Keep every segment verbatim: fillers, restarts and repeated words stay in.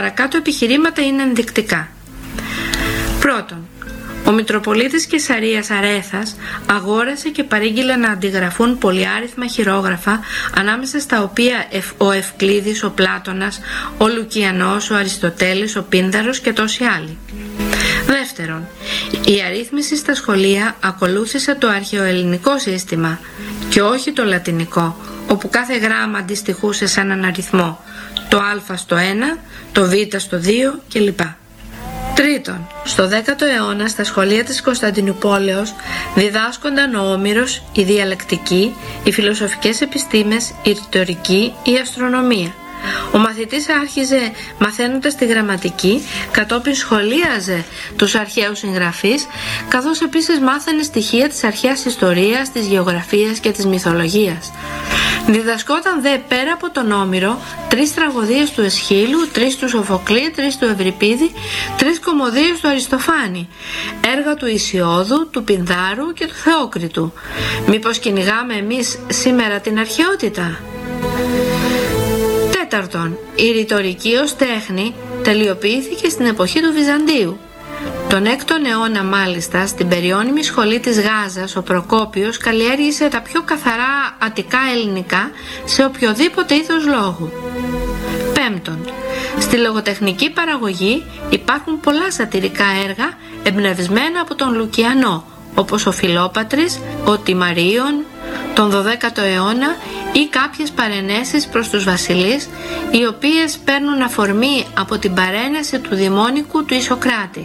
παρακάτω επιχειρήματα είναι ενδεικτικά. Πρώτον, ο Μητροπολίτης Καισαρίας Αρέθας αγόρασε και παρήγγειλε να αντιγραφούν πολυάριθμα χειρόγραφα, ανάμεσα στα οποία ο Ευκλήδης, ο Πλάτωνας, ο Λουκιανός, ο Αριστοτέλης, ο Πίνδαρος και τόσοι άλλοι. Δεύτερον, η αρρύθμιση στα σχολεία ακολούθησε το αρχαιοελληνικό σύστημα και όχι το λατινικό, όπου κάθε γράμμα αντιστοιχούσε σε έναν αριθμό, το α στο ένα, το β στο δύο κλπ. Τρίτον, στο δέκατο αιώνα στα σχολεία της Κωνσταντινουπόλεως διδάσκονταν ο Όμηρος, η διαλεκτική, οι φιλοσοφικές επιστήμες, η ρητορική, η αστρονομία. Ο μαθητής άρχιζε μαθαίνοντας τη γραμματική, κατόπιν σχολίαζε τους αρχαίους συγγραφείς, καθώς επίσης μάθαινε στοιχεία της αρχαίας ιστορίας, της γεωγραφίας και της μυθολογίας. Διδασκόταν δε πέρα από τον Όμηρο τρεις τραγωδίες του Αισχύλου, τρεις του Σοφοκλή, τρεις του Ευρυπίδη, τρεις κωμωδίες του Αριστοφάνη, έργα του Ησιώδου, του Πινδάρου και του Θεόκριτου. Μήπως κυνηγάμε εμείς σήμερα την αρχαιότητα? Τέταρτον, η ρητορική ως τέχνη τελειοποιήθηκε στην εποχή του Βυζαντίου. Τον έκτον αιώνα μάλιστα, στην περιώνυμη σχολή της Γάζας, ο Προκόπιος καλλιέργησε τα πιο καθαρά αττικά ελληνικά σε οποιοδήποτε είδος λόγου. Πέμπτον, στη λογοτεχνική παραγωγή υπάρχουν πολλά σατιρικά έργα εμπνευσμένα από τον Λουκιανό, όπως ο Φιλόπατρης, ο Τιμαρίων, τον δωδέκατο αιώνα ή κάποιες παρενέσεις προς τους βασιλείς, οι οποίες παίρνουν αφορμή από την παρένεση του δημόνικου του Ισοκράτη.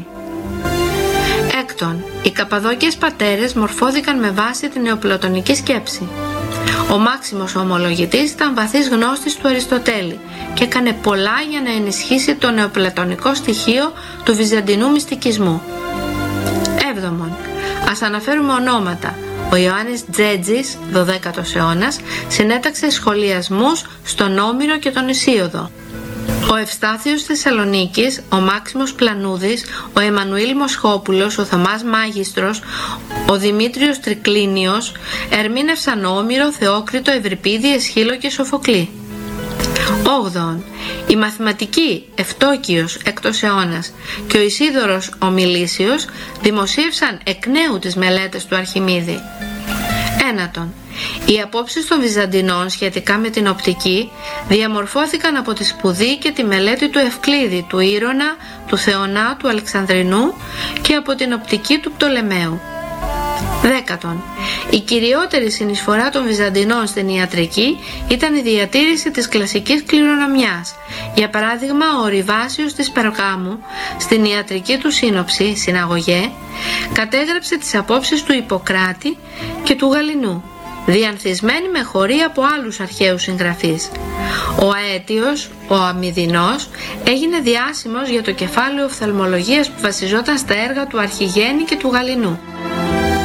Έκτον, οι Καπαδόκιες πατέρες μορφώθηκαν με βάση την νεοπλατωνική σκέψη. Ο Μάξιμος ο Ομολογητής ήταν βαθύς γνώστης του Αριστοτέλη και έκανε πολλά για να ενισχύσει το νεοπλατωνικό στοιχείο του βυζαντινού μυστικισμού. Έβδομον, ας αναφέρουμε ονόματα. Ο Ιωάννης Τζέτζης, δωδέκατος αιώνας, συνέταξε σχολιασμούς στον Όμηρο και τον Ησίωδο. Ο Ευστάθιος Θεσσαλονίκης, ο Μάξιμος Πλανούδης, ο Εμμανουήλ Μοσχόπουλος, ο Θωμάς Μάγιστρος, ο Δημήτριος Τρικλίνιος ερμήνευσαν Όμηρο, Θεόκριτο, Ευρυπίδη, Αισχύλο και Σοφοκλή. Όγδοον, η μαθηματική Ευτόκιος έκτος αιώνας και ο Ισίδωρος ο Μιλήσιος δημοσίευσαν εκ νέου τις μελέτες του Αρχιμίδη. Ένατον, οι απόψεις των Βυζαντινών σχετικά με την οπτική διαμορφώθηκαν από τη σπουδή και τη μελέτη του Ευκλήδη, του Ήρωνα, του Θεονά, του Αλεξανδρινού και από την οπτική του Πτολεμαίου. Δέκατον, η κυριότερη συνεισφορά των Βυζαντινών στην ιατρική ήταν η διατήρηση της κλασικής κληρονομιάς. Για παράδειγμα, ο Ριβάσιος της Περγάμου στην ιατρική του σύνοψη, συναγωγέ, κατέγραψε τις απόψεις του Ιπποκράτη και του Γαλινού, διανθισμένη με χωρί από άλλους αρχαίους συγγραφείς. Ο Αέτιος, ο Αμυδινός, έγινε διάσημος για το κεφάλαιο οφθαλμολογίας που βασιζόταν στα έργα του Αρχιγένη και του Γαλινού.